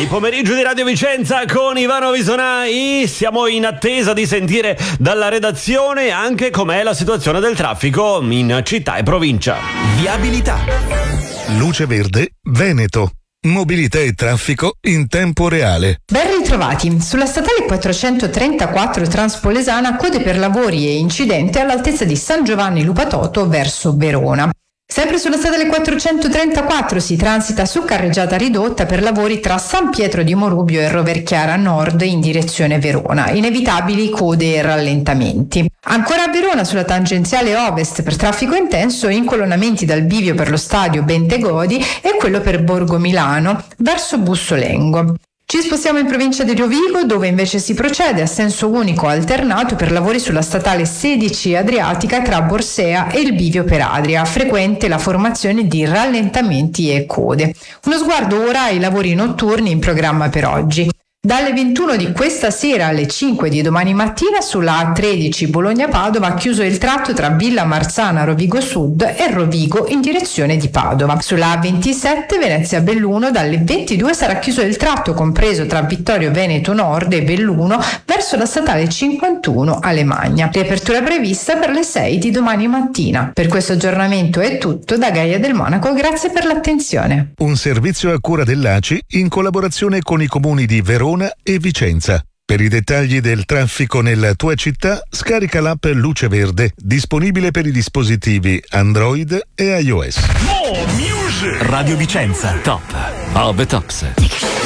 Il pomeriggio di Radio Vicenza con Ivano Visonai. Siamo in attesa di sentire dalla redazione anche com'è la situazione del traffico in città e provincia. Viabilità. Luce Verde, Veneto. Mobilità e traffico in tempo reale. Ben ritrovati. Sulla statale 434 Transpolesana, code per lavori e incidente all'altezza di San Giovanni Lupatoto verso Verona. Sempre sulla statale 434 si transita su carreggiata ridotta per lavori tra San Pietro di Morubio e Roverchiara Nord in direzione Verona. Inevitabili code e rallentamenti. Ancora a Verona sulla tangenziale ovest per traffico intenso, incolonnamenti dal bivio per lo stadio Bentegodi e quello per Borgo Milano verso Bussolengo. Ci spostiamo in provincia di Rovigo, dove invece si procede a senso unico alternato per lavori sulla statale 16 Adriatica tra Borsea e il bivio per Adria, frequente la formazione di rallentamenti e code. Uno sguardo ora ai lavori notturni in programma per oggi. Dalle 21 di questa sera alle 5 di domani mattina sulla A13 Bologna-Padova chiuso il tratto tra Villa Marzana Rovigo Sud e Rovigo in direzione di Padova. Sulla A27 Venezia-Belluno dalle 22 sarà chiuso il tratto compreso tra Vittorio Veneto Nord e Belluno verso la statale 51 Alemagna. Riapertura prevista per le 6 di domani mattina. Per questo aggiornamento è tutto da Gaia del Monaco, grazie per l'attenzione. Un servizio a cura dell'ACI in collaborazione con i comuni di Verona e Vicenza. Per i dettagli del traffico nella tua città, scarica l'app Luce Verde, disponibile per i dispositivi Android e iOS. Radio Vicenza. Top of the Tops.